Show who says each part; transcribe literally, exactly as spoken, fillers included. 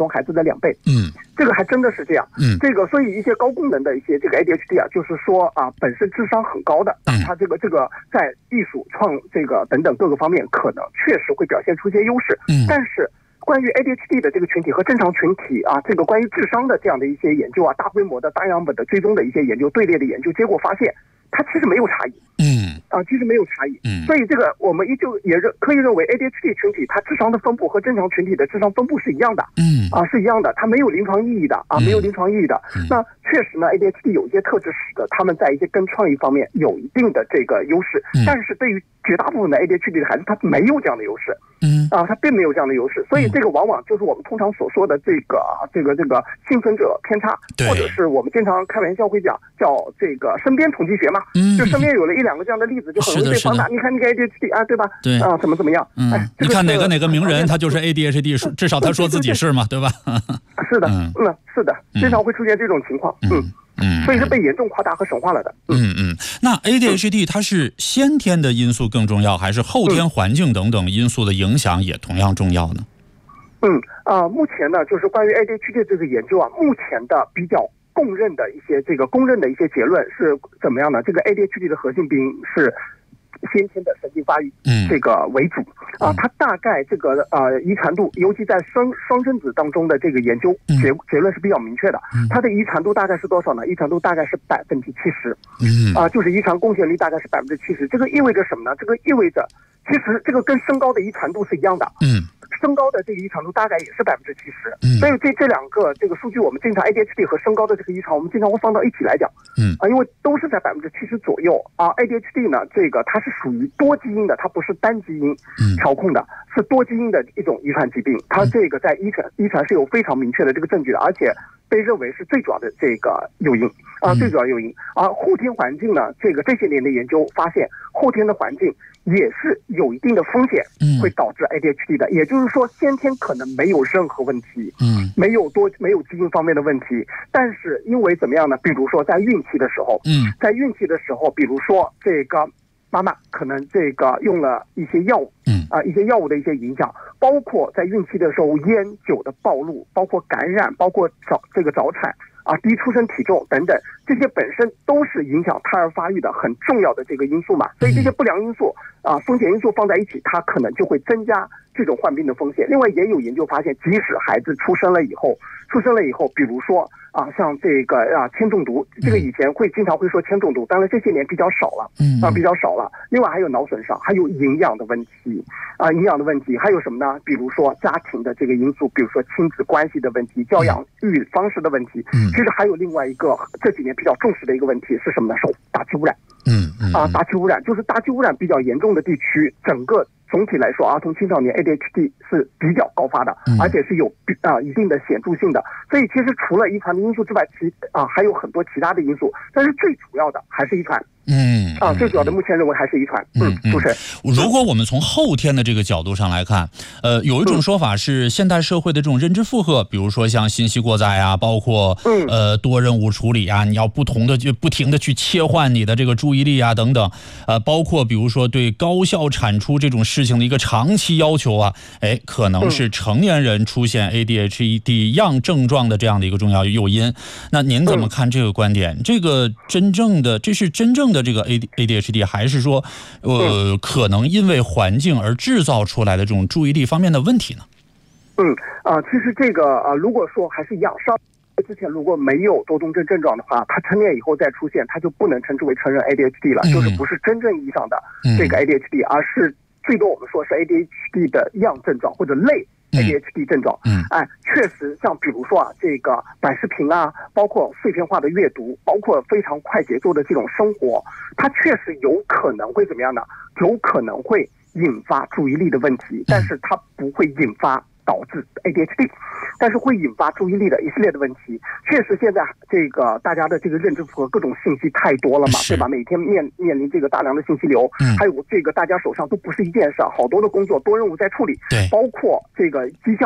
Speaker 1: 通孩子的两倍。
Speaker 2: 嗯，
Speaker 1: 这个还真的是这样。
Speaker 2: 嗯，
Speaker 1: 这个所以一些高功能的一些这个 A D H D 啊，就是说啊，本身智商很高的，
Speaker 2: 嗯，
Speaker 1: 他这个这个在艺术创这个等等各个方面可能确实会表现出一些优势。
Speaker 2: 嗯，
Speaker 1: 但是关于 A D H D 的这个群体和正常群体啊，这个关于智商的这样的一些研究啊，大规模的大样本的追踪的一些研究队列的研究，结果发现它其实没有差异。
Speaker 2: 嗯，
Speaker 1: 啊，其实没有差异。
Speaker 2: 嗯，
Speaker 1: 所以这个我们依旧也认可以认为 A D H D 群体它智商的分布和正常群体的智商分布是一样的。
Speaker 2: 嗯，
Speaker 1: 啊，是一样的，它没有临床意义的啊，没有临床意义的。
Speaker 2: 嗯、
Speaker 1: 那确实呢 ，A D H D 有一些特质使得他们在一些跟创意方面有一定的这个优势，
Speaker 2: 嗯、
Speaker 1: 但是对于绝大部分的 A D H D 的孩子，他没有这样的优势。
Speaker 2: 嗯，
Speaker 1: 啊，他并没有这样的优势，所以这个往往就是我们通常所说的这个这个这个幸存者偏差，或者是我们经常开玩笑会讲叫这个身边统计学嘛。
Speaker 2: 嗯，
Speaker 1: 就身边有了一两个这样的例子，就很容易被放大。你看那个 A D H D 啊，对吧？
Speaker 2: 对
Speaker 1: 啊，怎么怎么样？
Speaker 2: 嗯，
Speaker 1: 哎，
Speaker 2: 你看哪个哪个名人他就是 A D H D， 至少他说自己是嘛，对吧？
Speaker 1: 是的，嗯，是的，经常会出现这种情况。嗯。
Speaker 2: 嗯，
Speaker 1: 所以是被严重夸大和神化了的。
Speaker 2: 嗯嗯，那 A D H D 它是先天的因素更重要，还是后天环境等等因素的影响也同样重要呢？
Speaker 1: 嗯啊、呃，目前呢，就是关于 A D H D 这个研究啊，目前的比较公认的一些这个公认的一些结论是怎么样呢？这个 A D H D 的核心病因是先天的神经发育，
Speaker 2: 嗯，
Speaker 1: 这个为主啊，它大概这个呃遗传度，尤其在双双生子当中的这个研究结结论是比较明确的，它的遗传度大概是多少呢？遗传度大概是百分之七十，
Speaker 2: 嗯
Speaker 1: 啊，就是遗传贡献率大概是百分之七十。这个意味着什么呢？这个意味着其实这个跟身高的遗传度是一样的，
Speaker 2: 嗯。
Speaker 1: 身高的这个遗传度大概也是百分之七十，
Speaker 2: 嗯，
Speaker 1: 所以这这两个这个数据，我们经常 A D H D 和身高的这个遗传，我们经常会放到一起来讲，
Speaker 2: 嗯
Speaker 1: 啊，因为都是在百分之七十左右啊。A D H D 呢，这个它是属于多基因的，它不是单基因调控的，是多基因的一种遗传疾病。它这个在遗传遗传是有非常明确的这个证据的，而且被认为是最主要的这个诱因啊，最主要诱因。而后天环境呢，这个这些年的研究发现，后天的环境也是有一定的风险，会导致 A D H D 的。也就是说，先天可能没有任何问题，
Speaker 2: 嗯，
Speaker 1: 没有多没有基因方面的问题，但是因为怎么样呢？比如说在孕期的时候，
Speaker 2: 嗯，
Speaker 1: 在孕期的时候，比如说这个妈妈可能这个用了一些药物，
Speaker 2: 嗯
Speaker 1: 啊、呃，一些药物的一些影响，包括在孕期的时候烟酒的暴露，包括感染，包括早这个早产。啊，低出生体重等等，这些本身都是影响胎儿发育的很重要的这个因素嘛。所以这些不良因素啊，风险因素放在一起，它可能就会增加这种患病的风险。另外，也有研究发现，即使孩子出生了以后，出生了以后，比如说啊，像这个啊铅中毒，这个以前会经常会说铅中毒，当然这些年比较少了，
Speaker 2: 嗯
Speaker 1: 啊比较少了。另外还有脑损伤，还有营养的问题啊，营养的问题，还有什么呢？比如说家庭的这个因素，比如说亲子关系的问题，教养育方式的问题。
Speaker 2: 嗯。
Speaker 1: 其实还有另外一个这几年比较重视的一个问题是什么呢？是大气污染。
Speaker 2: 嗯嗯
Speaker 1: 啊，大气污染就是大气污染比较严重的地区，整个总体来说，儿童青少年 A D H D 是比较高发的，而且是有啊一定的显著性的。所以其实除了遗传的因素之外，其啊还有很多其他的因素，但是最主要的还是遗传。
Speaker 2: 嗯
Speaker 1: 啊，最主要的目前认为还是遗传。嗯，主持人，
Speaker 2: 如果我们从后天的这个角度上来看，呃，有一种说法是现代社会的这种认知负荷，比如说像信息过载啊，包括呃多任务处理啊，你要不同的就不停的去切换你的这个注意力啊等等，呃，包括比如说对高效产出这种事情的一个长期要求啊，哎，可能是成年人出现 A D H D 样症状的这样的一个重要诱因。那您怎么看这个观点？这个真正的这是真正的这个 A D H D， 还是说呃可能因为环境而制造出来的这种注意力方面的问题呢？
Speaker 1: 嗯啊、呃，其实这个啊、呃，如果说还是一样，上之前如果没有多动症症状的话，它成年以后再出现，它就不能称之为成人 A D H D 了，嗯、就是不是真正意义上的这个 A D H D，、嗯、而是最多我们说是 A D H D 的样症状或者类 A D H D 症状。
Speaker 2: 嗯，
Speaker 1: 哎，确实像比如说啊，这个短视频啊，包括碎片化的阅读，包括非常快节奏的这种生活，它确实有可能会怎么样呢？有可能会引发注意力的问题，但是它不会引发导致 A D H D， 但是会引发注意力的一系列的问题。确实，现在这个大家的这个认知负荷，各种信息太多了嘛，对吧？每天面面临这个大量的信息流，嗯、还有这个大家手上都不是一件事，好多的工作多任务在处理，
Speaker 2: 对，
Speaker 1: 包括这个绩效。